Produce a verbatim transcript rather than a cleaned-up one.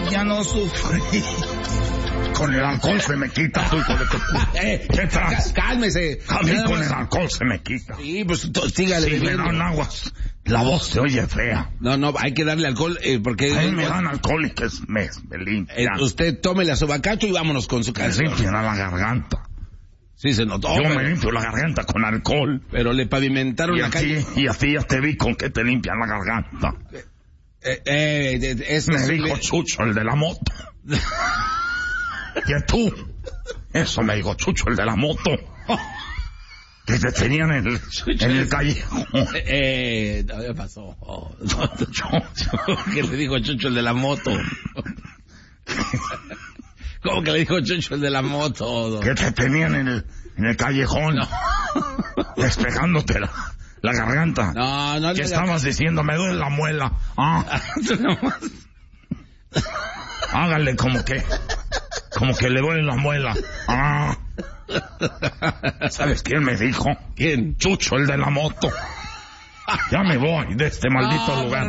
ya no sufrí. Con el alcohol se me quita, tú, hijo de tu puta. Eh, ¿Qué traes? Cálmese. A mí Nada con más. el alcohol se me quita. Sí, pues to- sígale Sí, me bebiendo. dan aguas. La voz se oye fea. No, no, hay que darle alcohol eh, porque... A mí me dan alcohol y que es, me, me eh, limpian. usted tómele a su bacacho y vámonos con su Me canción. limpian a la garganta. Sí, se notó. Yo pero, me limpio la garganta con alcohol. pero le pavimentaron Y la a calle. ti, y a ti ya te vi con que te limpian la garganta. Eh, eh, de- de- es Me posible- dijo Chucho, el de la moto. ¿Y tú? Eso me dijo Chucho, el de la moto. Que te tenían en el, en el callejón. Eh, no, ¿qué pasó? Oh, no, ¿qué le dijo Chucho el de la moto? ¿Cómo que le dijo Chucho el de la moto? Que te tenían en el, en el callejón. Despejándote la, la garganta. No, no ¿Qué le estabas diciendo? Me duele la muela. Ah, hágale como que, como que le duele la muela. Ah. ¿Sabes quién me dijo? ¿Quién? Chucho, el de la moto. Ya me voy de este maldito No, lugar.